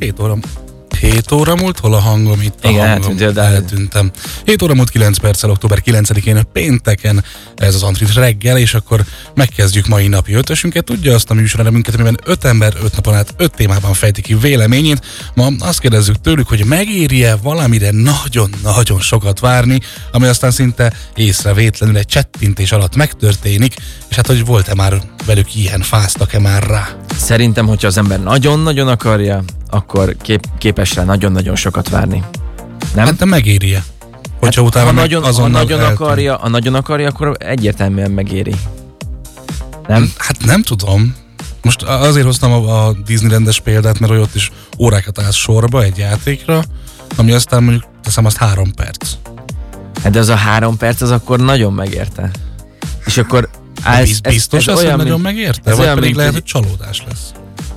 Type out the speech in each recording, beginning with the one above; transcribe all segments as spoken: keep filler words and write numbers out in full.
Hét óra, hét óra múlt, hol a hangom itt? A Igen, hangom. eltűntél, de eltűntem. hét óra múlt kilenc perccel, október kilencedikén, pénteken, ez az Antrit reggel, és akkor megkezdjük mai napi ötösünket. Tudja azt a műsorrendünket, amiben öt ember öt napon át öt témában fejti ki véleményét. Ma azt kérdezzük tőlük, hogy megéri-e valamire nagyon-nagyon sokat várni, ami aztán szinte észrevétlenül egy csettintés alatt megtörténik, és hát, hogy volt-e már velük ilyen, fáztak-e már rá? Szerintem, hogyha az ember nagyon-nagyon akarja, akkor kép, képes rá nagyon-nagyon sokat várni. Nem? Hát de megéri-e? Hogyha hát, utána ha meg nagyon, ha azonnal nagyon eltűnt. akarja, ha nagyon akarja, akkor egyértelműen megéri. Nem? Hát nem tudom. Most azért hoztam a, a Disneylandes példát, mert hogy ott is órákat állsz sorba egy játékra, ami aztán mondjuk teszem azt három perc. Hát de az a három perc, az akkor nagyon megérte. És akkor Ez, Biz, biztos ez, ez, ez hogy nagyon mint, megérte? Vagy olyan, pedig mint, lehet, hogy csalódás lesz?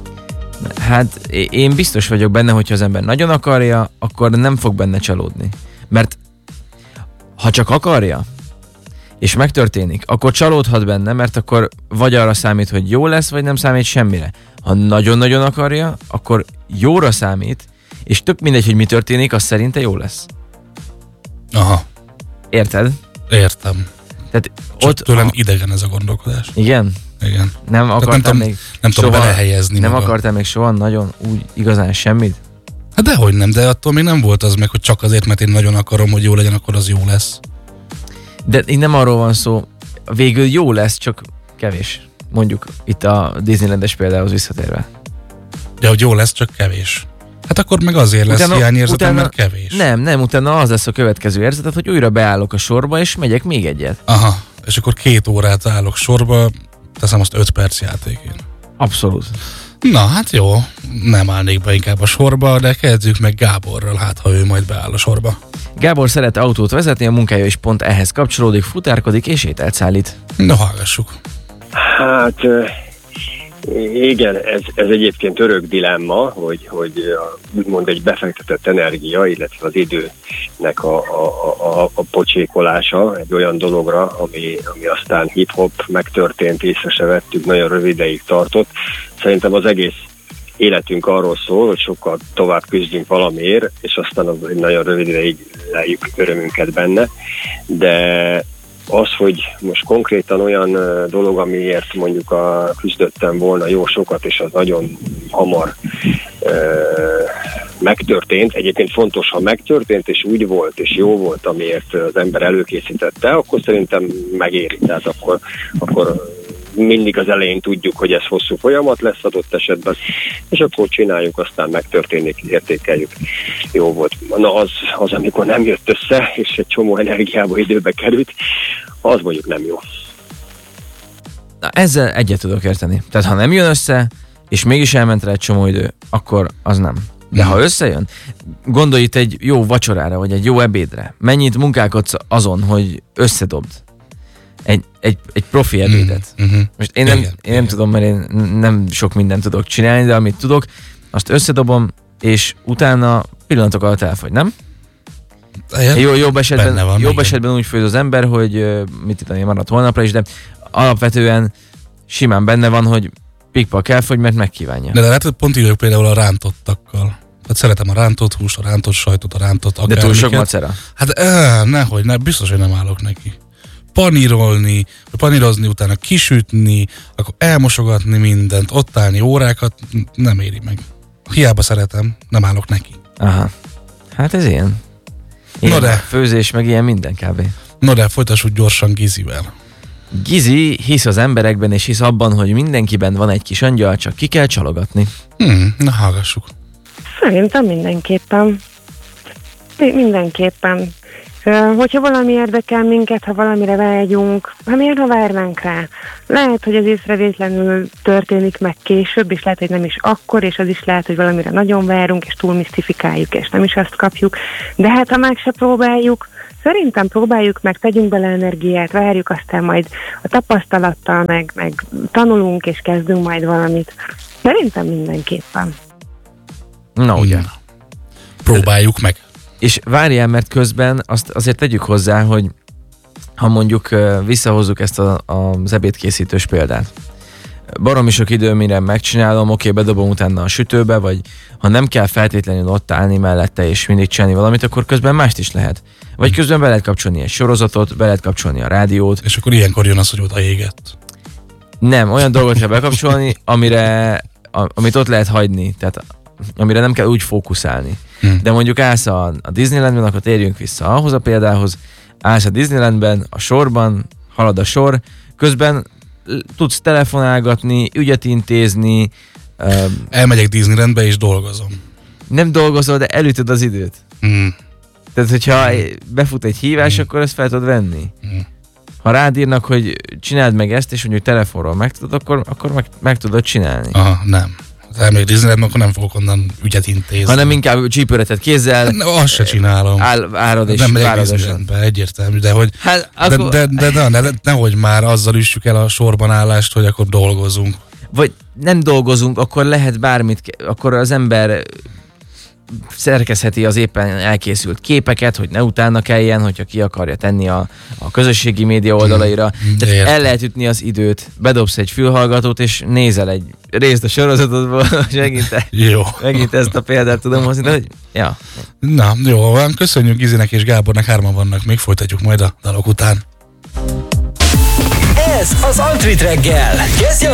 Hát én biztos vagyok benne, hogyha az ember nagyon akarja, akkor nem fog benne csalódni. Mert ha csak akarja, és megtörténik, akkor csalódhat benne, mert akkor vagy arra számít, hogy jó lesz, vagy nem számít semmire. Ha nagyon-nagyon akarja, akkor jóra számít, és tök mindegy, hogy mi történik, az szerinte jó lesz. Aha. Érted? Értem. Tehát csak ott tőlem a... idegen ez a gondolkodás. Igen? Igen. Nem akartál nem még nem soha, tudom belehelyezni Nem maga. akartál még soha nagyon úgy igazán semmit? Hát dehogy nem, de attól még nem volt az meg, hogy csak azért, mert én nagyon akarom, hogy jó legyen, akkor az jó lesz. De így nem arról van szó, végül jó lesz, csak kevés. Mondjuk itt a Disneylandes példához visszatérve. De hogy jó lesz, csak kevés. Hát akkor meg azért lesz utána, hiányérzetem, utána, mert kevés. Nem, nem, utána az lesz a következő érzetet, hogy újra beállok a sorba, és megyek még egyet. Aha, és akkor két órát állok sorba, teszem azt öt perc játékén. Abszolút. Na, hát jó, nem állnék be inkább a sorba, de kezdjük meg Gáborral, hát ha ő majd beáll a sorba. Gábor szeret autót vezetni, a munkája is pont ehhez kapcsolódik, futárkodik és ételt szállít. Na, hallgassuk. Hát igen, ez, ez egyébként örök dilemma, hogy, hogy úgymond egy befektetett energia, illetve az időnek a, a, a, a pocsékolása egy olyan dologra, ami, ami aztán hip-hop megtörtént, észre se vettük, nagyon rövid ideig tartott. Szerintem az egész életünk arról szól, hogy sokkal tovább küzdünk valamiért, és aztán az nagyon rövid ideig lejjük örömünket benne, de az, hogy most konkrétan olyan dolog, amiért mondjuk a, küzdöttem volna jó sokat, és az nagyon hamar e, megtörtént. Egyébként fontos, ha megtörtént, és úgy volt, és jó volt, amiért az ember előkészítette, akkor szerintem megéri. Tehát akkor, akkor mindig az elején tudjuk, hogy ez hosszú folyamat lesz adott esetben, és akkor csináljuk, aztán megtörténik, értékeljük. Jó volt. Na az, az, amikor nem jött össze, és egy csomó energiába időbe került, az mondjuk nem jó. Na, ezzel egyet tudok érteni. Tehát ha nem jön össze, és mégis elment rá egy csomó idő, akkor az nem. De ha összejön, gondolj itt egy jó vacsorára, vagy egy jó ebédre. Mennyit munkálkodsz azon, hogy összedobd egy, egy, egy profi ebédet. Mm-hmm. Most én nem, igen, én nem tudom, mert én nem sok mindent tudok csinálni, de amit tudok, azt összedobom, és utána pillanatok alatt elfogy, nem? Jó, jobb esetben, van, jobb esetben úgy főz az ember, hogy mit tudom én, maradt holnapra is, de alapvetően simán benne van, hogy pikpak elfogy, mert megkívánja. De lehet, hogy pont így például a rántottakkal. Hát szeretem a rántott húst, a rántott sajtot, a rántott akármiket. De túl sok macera? Hát eh, nehogy, ne, biztos, hogy nem állok neki. Panírolni, panírozni, utána kisütni, akkor elmosogatni mindent, ott állni órákat, nem éri meg. Hiába szeretem, nem állok neki. Aha. Hát ez ilyen. ilyen no de. Főzés, meg ilyen minden kb. No de, folytassuk gyorsan Gizivel. Gizi hisz az emberekben, és hisz abban, hogy mindenkiben van egy kis angyal, csak ki kell csalogatni. Hmm, na hallgassuk. Szerintem mindenképpen. Mindenképpen. Hogyha valami érdekel minket, ha valamire vágyunk, ha miért ha várnánk rá? Lehet, hogy az észrevétlenül történik meg később, és lehet, hogy nem is akkor, és az is lehet, hogy valamire nagyon várunk, és túl misztifikáljuk, és nem is azt kapjuk. De hát, ha meg se próbáljuk, szerintem próbáljuk meg, tegyünk bele energiát, várjuk, aztán majd a tapasztalattal meg, meg tanulunk, és kezdünk majd valamit. Szerintem mindenképpen. Na ugye. Próbáljuk meg. És várjál, mert közben azt azért tegyük hozzá, hogy ha mondjuk visszahozzuk ezt a, az ebédkészítős példát, baromi sok idő, mire megcsinálom, oké, okay, bedobom utána a sütőbe, vagy ha nem kell feltétlenül ott állni mellette és mindig csinálni valamit, akkor közben mást is lehet. Vagy közben be lehet kapcsolni egy sorozatot, be lehet kapcsolni a rádiót. És akkor ilyenkor jön az, hogy oda égett. Nem, olyan dolgot kell bekapcsolni, amire, a, amit ott lehet hagyni, tehát amire nem kell úgy fókuszálni. Hmm. De mondjuk állsz a, a Disneylandben, akkor térjünk vissza ahhoz a példához, állsz a Disneylandben, a sorban, halad a sor, közben tudsz telefonálgatni, ügyet intézni. Um, Elmegyek Disneylandbe és dolgozom. Nem dolgozol, de elütöd az időt. Hmm. Tehát, hogyha hmm. befut egy hívás, hmm. akkor ezt fel tudod venni. Hmm. Ha rád írnak, hogy csináld meg ezt, és mondjuk telefonról megtudod, akkor, akkor meg, meg tudod csinálni. Aha, nem. Elmegyek Disneylandbe, akkor nem fogok onnan ügyet intézni. Hanem inkább csípőretet kézzel. Ne, azt se csinálom. Áll, árad és nem megyek Disneylandbe, egyértelmű, de hogy hát, akkor... de, de, de, de, de nehogy már azzal üssük el a sorban állást, hogy akkor dolgozunk. Vagy nem dolgozunk, akkor lehet bármit, akkor az ember szerkezheti az éppen elkészült képeket, hogy ne utána kelljen, hogyha ki akarja tenni a, a közösségi média oldalaira. Hmm, Tehát el lehet ütni az időt, bedobsz egy fülhallgatót, és nézel egy részt a sorozatodból, és megint, jó. megint ezt a példát tudom hozni, de hogy, ja. Na, jó, van, köszönjük Gizinek és Gábornak, hárman vannak, még folytatjuk majd a dalok után. Ez az Antrit reggel. Kezdj